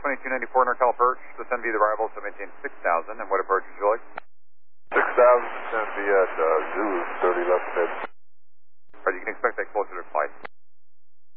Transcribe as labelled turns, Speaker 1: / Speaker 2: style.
Speaker 1: 2294 NorCal approach. Descend via the arrival to maintain 6,000. And what approach would you like?
Speaker 2: 6,000, descend via Zulu